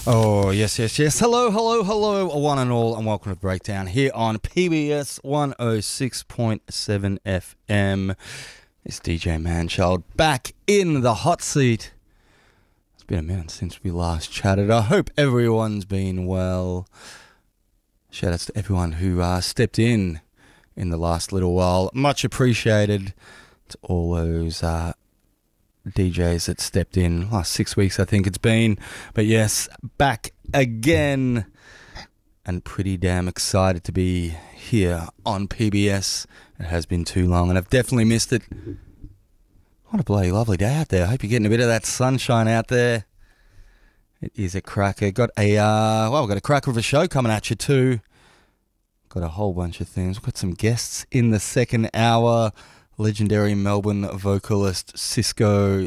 Oh, yes, yes, yes. Hello, hello, hello, one and all, and welcome to Breakdown here on PBS 106.7 FM. It's DJ Manchild back in the hot seat. It's been a minute since we last chatted. I hope everyone's been well. Shout outs to everyone who stepped in the last little while. Much appreciated to all those DJs that stepped in last 6 weeks, I think it's been. But yes, back again and pretty damn excited to be here on PBS. It has been too long and I've definitely missed it. What a bloody lovely day out there. I hope you're getting a bit of that sunshine out there. It is a cracker. We've got a cracker of a show coming at you too. Got a whole bunch of things. We've got some guests in the second hour. Legendary Melbourne vocalists Cisco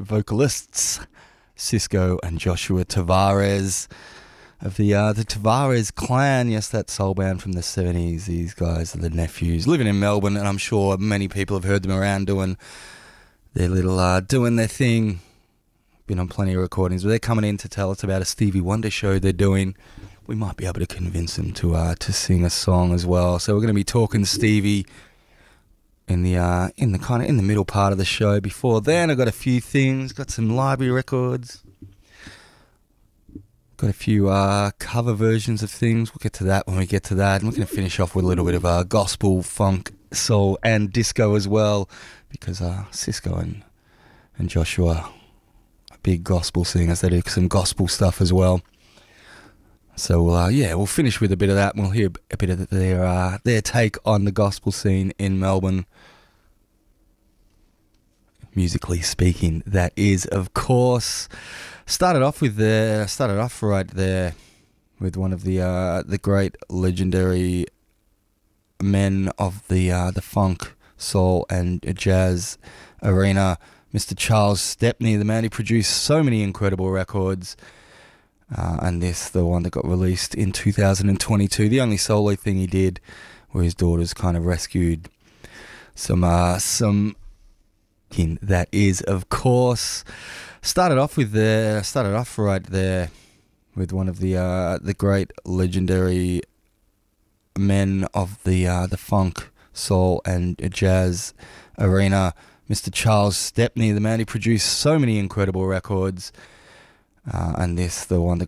and Joshua Tavares of the Tavares clan. Yes, that soul band from the 70s. These guys are the nephews living in Melbourne, and I'm sure many people have heard them around doing their little doing their thing. Been on plenty of recordings, but they're coming in to tell us about a Stevie Wonder show they're doing. We might be able to convince them to sing a song as well. So we're going to be talking Stevie in the middle part of the show. Before then, I've got a few things. Got some library records. Got a few cover versions of things. We'll get to that when we get to that. And we're going to finish off with a little bit of gospel, funk, soul, and disco as well, because Cisco and Joshua are big gospel singers. They do some gospel stuff as well. So we'll finish with a bit of that, and we'll hear a bit of their take on the gospel scene in Melbourne. Musically speaking, that is, of course. Started off right there with one of the great legendary men of the funk, soul, and jazz arena, Mr. Charles Stepney, the man who produced so many incredible records. And this, the one that got released in 2022, the only solo thing he did, where his daughters kind of rescued some that is, of course. Started off right there with one of the great legendary men of the funk, soul, and jazz arena, Mr. Charles Stepney, the man who produced so many incredible records. And this, the one that